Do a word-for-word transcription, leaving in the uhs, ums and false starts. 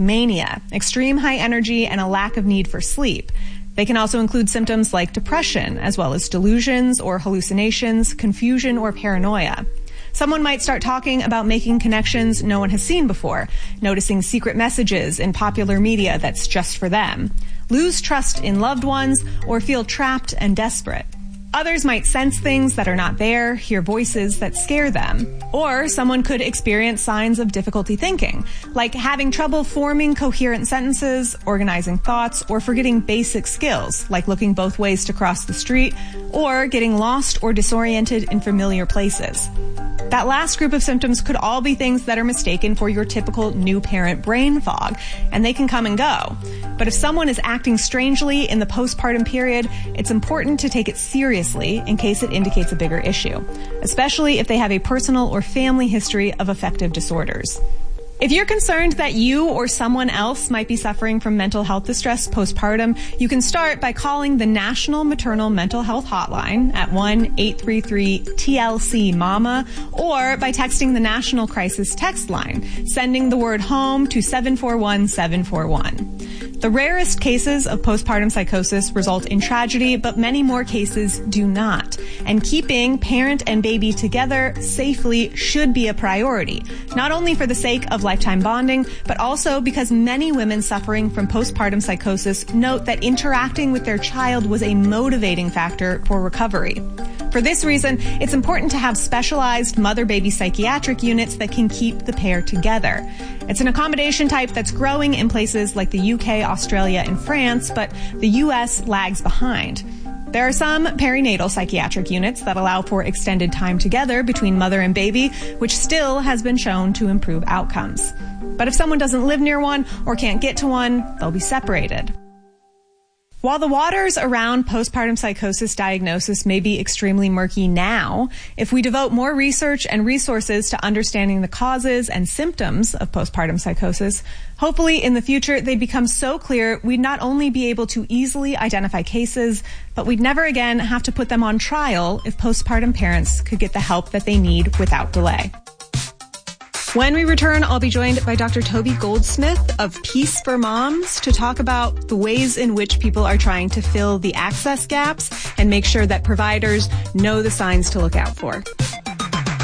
mania, extreme high energy, and a lack of need for sleep. They can also include symptoms like depression, as well as delusions or hallucinations, confusion, or paranoia. Someone might start talking about making connections no one has seen before, noticing secret messages in popular media that's just for them, lose trust in loved ones, or feel trapped and desperate. Others might sense things that are not there, hear voices that scare them. Or someone could experience signs of difficulty thinking, like having trouble forming coherent sentences, organizing thoughts, or forgetting basic skills, like looking both ways to cross the street, or getting lost or disoriented in familiar places. That last group of symptoms could all be things that are mistaken for your typical new parent brain fog, and they can come and go. But if someone is acting strangely in the postpartum period, it's important to take it seriously in case it indicates a bigger issue, especially if they have a personal or family history of affective disorders. If you're concerned that you or someone else might be suffering from mental health distress postpartum, you can start by calling the National Maternal Mental Health Hotline at one eight three three T L C mama or by texting the National Crisis Text Line, sending the word HOME to seven four one seven four one. The rarest cases of postpartum psychosis result in tragedy, but many more cases do not. And keeping parent and baby together safely should be a priority, not only for the sake of lifetime bonding, but also because many women suffering from postpartum psychosis note that interacting with their child was a motivating factor for recovery. For this reason, it's important to have specialized mother-baby psychiatric units that can keep the pair together. It's an accommodation type that's growing in places like the U K, Australia, and France, but the U S lags behind. There are some perinatal psychiatric units that allow for extended time together between mother and baby, which still has been shown to improve outcomes. But if someone doesn't live near one or can't get to one, they'll be separated. While the waters around postpartum psychosis diagnosis may be extremely murky now, if we devote more research and resources to understanding the causes and symptoms of postpartum psychosis, hopefully in the future they become so clear we'd not only be able to easily identify cases, but we'd never again have to put them on trial if postpartum parents could get the help that they need without delay. When we return, I'll be joined by Doctor Toby Goldsmith of Peace for Moms to talk about the ways in which people are trying to fill the access gaps and make sure that providers know the signs to look out for.